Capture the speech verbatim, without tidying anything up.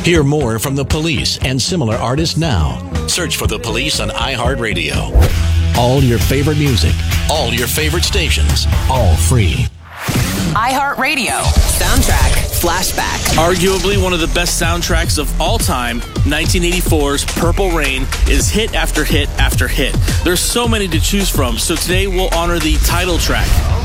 Hear more from The Police and similar artists now. Search for The Police on iHeartRadio. All your favorite music, all your favorite stations, all free. iHeartRadio. Soundtrack Flashback. Arguably one of the best soundtracks of all time, nineteen eighty-four's Purple Rain is hit after hit after hit. There's so many to choose from, so today we'll honor the title track.